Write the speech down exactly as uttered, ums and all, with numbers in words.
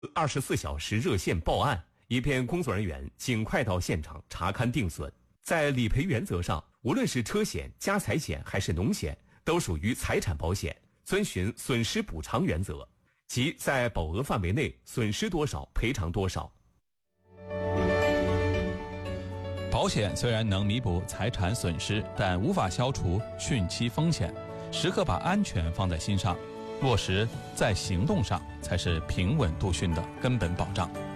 二十四小时热线报案，以便工作人员尽快到现场查勘定损。在理赔原则上，无论是车险、家财险还是农险，都属于财产保险，遵循损失补偿原则，即在保额范围内损失多少赔偿多少。 保险虽然能弥补财产损失，但无法消除汛期风险。时刻把安全放在心上，落实在行动上，才是平稳度汛的根本保障。